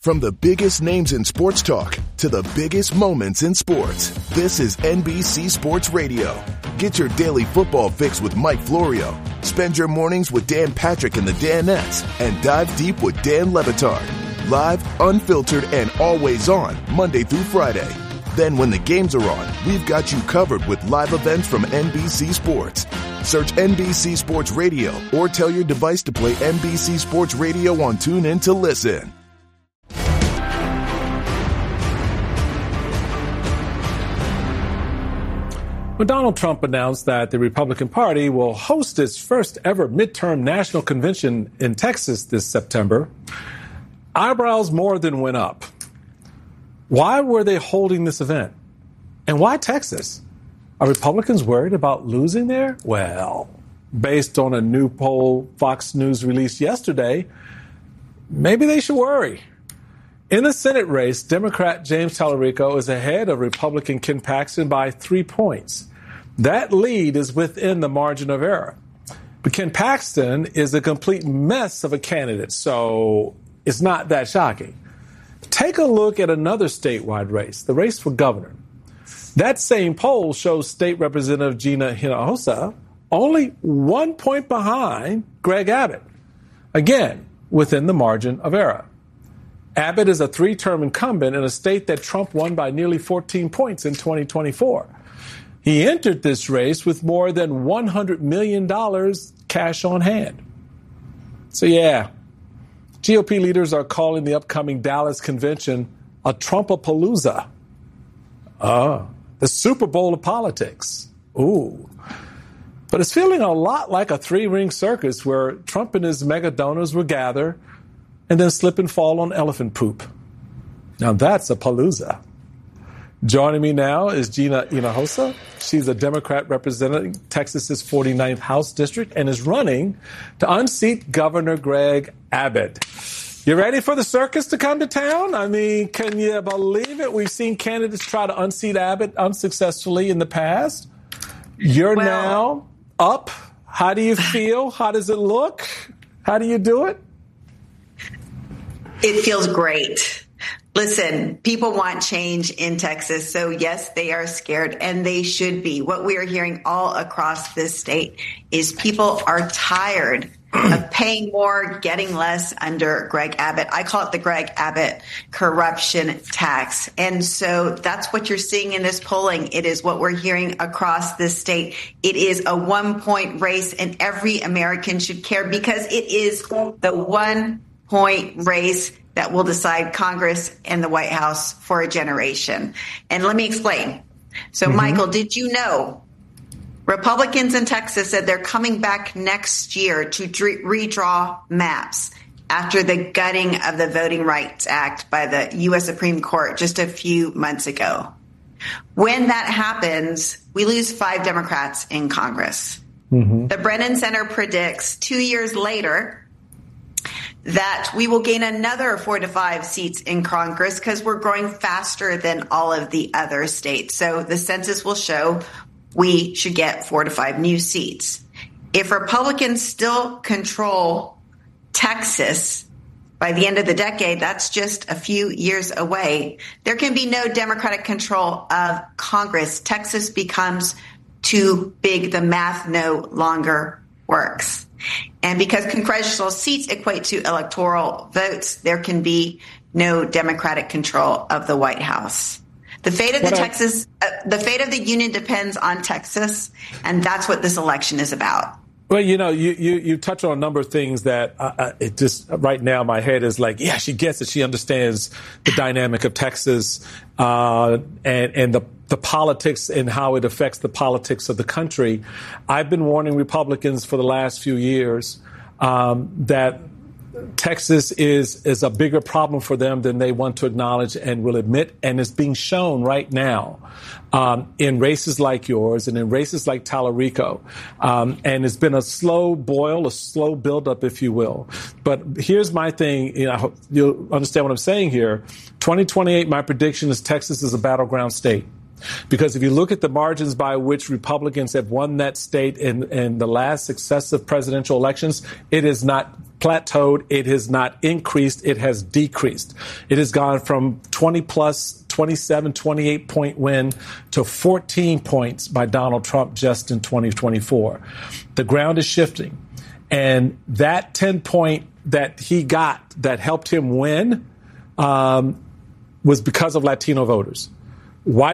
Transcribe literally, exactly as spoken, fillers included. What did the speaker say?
From the biggest names in sports talk to the biggest moments in sports, this is N B C Sports Radio. Get your daily football fix with Mike Florio. Spend your mornings with Dan Patrick and the Danettes and dive deep with Dan Le Batard. Live, unfiltered, and always on Monday through Friday. Then when the games are on, we've got you covered with live events from N B C Sports. Search N B C Sports Radio or tell your device to play N B C Sports Radio on TuneIn to listen. When Donald Trump announced that the Republican Party will host its first ever midterm national convention in Texas this September, eyebrows more than went up. Why were they holding this event? And why Texas? Are Republicans worried about losing there? Well, based on a new poll Fox News released yesterday, maybe they should worry. In the Senate race, Democrat James Talarico is ahead of Republican Ken Paxton by three points. That lead is within the margin of error. But Ken Paxton is a complete mess of a candidate, so it's not that shocking. Take a look at another statewide race, the race for governor. That same poll shows State Representative Gina Hinojosa only one point behind Greg Abbott. Again, within the margin of error. Abbott is a three-term incumbent in a state that Trump won by nearly fourteen points in twenty twenty-four. He entered this race with more than one hundred million dollars cash on hand. So yeah, G O P leaders are calling the upcoming Dallas convention a Trumpapalooza. Ah, the Super Bowl of politics. Ooh. But it's feeling a lot like a three-ring circus where Trump and his mega donors will gather and then slip and fall on elephant poop. Now that's a palooza. Joining me now is Gina Hinojosa. She's a Democrat representing Texas's forty-ninth House District and is running to unseat Governor Greg Abbott. You ready for the circus to come to town? I mean, can you believe it? We've seen candidates try to unseat Abbott unsuccessfully in the past. You're well, now up. How do you feel? How does it look? How do you do it? It feels great. Listen, people want change in Texas. So, yes, they are scared, and they should be. What we are hearing all across this state is people are tired of paying more, getting less under Greg Abbott. I call it the Greg Abbott corruption tax. And so that's what you're seeing in this polling. It is what we're hearing across this state. It is a one-point race, and every American should care because it is the one point race that will decide Congress and the White House for a generation. And let me explain. So, mm-hmm. Michael, did you know Republicans in Texas said they're coming back next year to dre- redraw maps after the gutting of the Voting Rights Act by the U S Supreme Court just a few months ago? When that happens, we lose five Democrats in Congress. Mm-hmm. The Brennan Center predicts two years later that we will gain another four to five seats in Congress because we're growing faster than all of the other states. So the census will show we should get four to five new seats. If Republicans still control Texas by the end of the decade, that's just a few years away. There can be no Democratic control of Congress. Texas becomes too big. The math no longer works. And because congressional seats equate to electoral votes, there can be no Democratic control of the White House. The fate of the what Texas, I, uh, the fate of the union depends on Texas, and that's what this election is about. Well, you know, you, you, you touch on a number of things that uh, it just right now my head is like, yeah, she gets it. She understands the dynamic of Texas uh, and, and the, the politics and how it affects the politics of the country. I've been warning Republicans for the last few years um, that Texas is is a bigger problem for them than they want to acknowledge and will admit, and it's being shown right now um, in races like yours and in races like Talarico. Um, and it's been a slow boil, a slow buildup, if you will. But here's my thing. You know, I hope you'll understand what I'm saying here. twenty twenty-eight, my prediction is Texas is a battleground state. Because if you look at the margins by which Republicans have won that state in, in the last successive presidential elections, it has not plateaued. It has not increased. It has decreased. It has gone from twenty plus, twenty-seven, twenty-eight point win to fourteen points by Donald Trump just in twenty twenty-four. The ground is shifting. And that ten point that he got that helped him win um, was because of Latino voters. Why